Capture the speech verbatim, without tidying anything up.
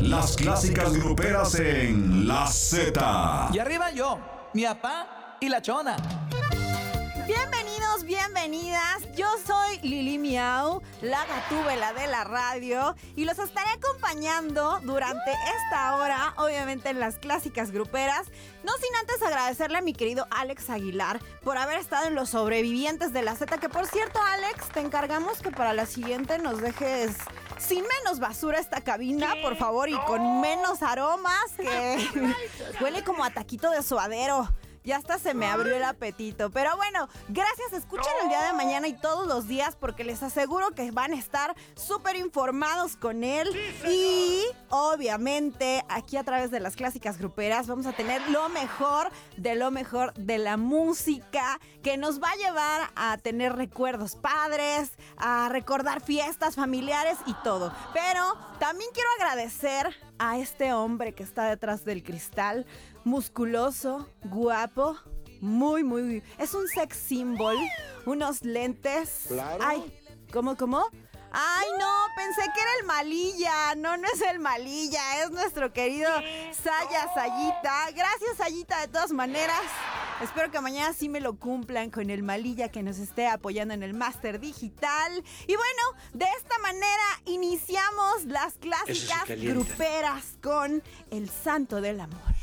Las clásicas gruperas en La Z. Y arriba yo, mi papá y la chona. Bienvenidos, bienvenidas. Yo soy Lili Miau, la gatúbela de la radio, y los estaré acompañando durante esta hora, obviamente en las clásicas gruperas. No sin antes agradecerle a mi querido Alex Aguilar por haber estado en Los Sobrevivientes de la Z. Que por cierto, Alex, te encargamos que para la siguiente nos dejes sin menos basura esta cabina, por favor, y con menos aromas, que huele como a taquito de suadero. Ya hasta se me abrió el apetito. Pero bueno, gracias. Escuchen el día de mañana y todos los días, porque les aseguro que van a estar súper informados con él. Y obviamente aquí a través de las clásicas gruperas vamos a tener lo mejor de lo mejor de la música, que nos va a llevar a tener recuerdos padres, a recordar fiestas familiares y todo. Pero también quiero agradecer a este hombre que está detrás del cristal, musculoso, guapo, muy, muy... Es un sex symbol, unos lentes... Claro. Ay, ¿cómo, cómo? Ay, no, pensé que era el Malilla. No, no es el Malilla, es nuestro querido Saya Sayita. Gracias, Sayita, de todas maneras. Espero que mañana sí me lo cumplan con el Malilla que nos esté apoyando en el máster digital. Y bueno, de esta manera iniciamos las clásicas sí gruperas con El Santo del Amor.